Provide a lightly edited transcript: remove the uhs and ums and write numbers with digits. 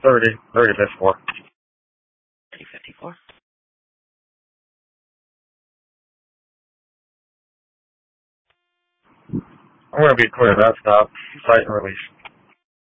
3054. 3054. I'm going to be clear. That's not cite and release.